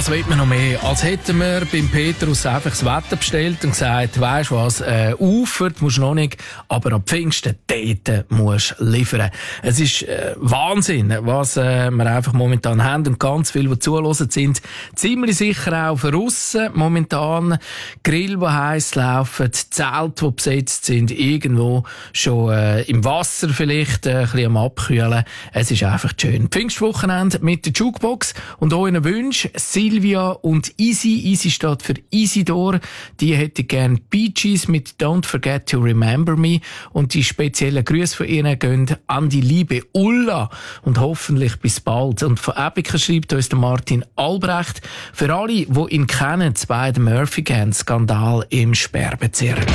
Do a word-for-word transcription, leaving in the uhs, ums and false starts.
Was will man noch mehr? Als hätten wir beim Petrus einfach das Wetter bestellt und gesagt, weisst du was, äh, Ufert musst du noch nicht, aber ab Pfingsten dort musst du liefern. Es ist äh, Wahnsinn, was äh, wir einfach momentan haben, und ganz viele, die zuhören, sind ziemlich sicher auch für aussen momentan. Grill, die heiss laufen, Zelte, die besetzt sind, irgendwo schon äh, im Wasser vielleicht, äh, ein bisschen am Abkühlen. Es ist einfach schön. Pfingstwochenende mit der Jukebox und euren Wünschen. Silvia und Easy. Easy steht für Isidor. Die hätte gern Bee Gees mit Don't Forget to Remember Me. Und die speziellen Grüße von ihnen gehen an die liebe Ulla. Und hoffentlich bis bald. Und von Epica schreibt uns der Martin Albrecht. Für alle, die ihn kennen, bei den Murphy Gang Skandal im Sperrbezirk.